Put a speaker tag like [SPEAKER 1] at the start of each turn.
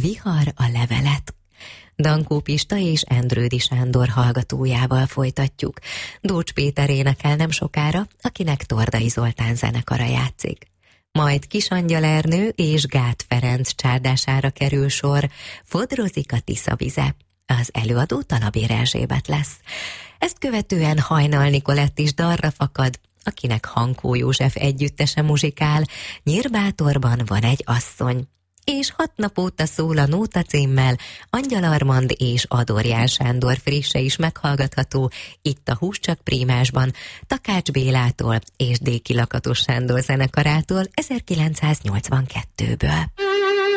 [SPEAKER 1] Vihar a levelet. Dankó Pista és Endrődi Sándor hallgatójával folytatjuk. Dócs Péter énekel nem sokára, akinek Tordai Zoltán zenekara játszik. Majd Kisangyal Ernő és Gát Ferenc csárdására kerül sor, Fodrozik a Tisza vize. Az előadó Talabér Erzsébet lesz. Ezt követően Hajnal Nikolett is dalra fakad, akinek Hankó József együttese muzsikál, Nyírbátorban van egy asszony. És 6 nap óta szól a Nóta címmel, Angyal Armand és Adorján Sándor frisse is meghallgatható itt a Hús csak Prímásban, Takács Bélától és Déki Lakatos Sándor zenekarától 1982-ből.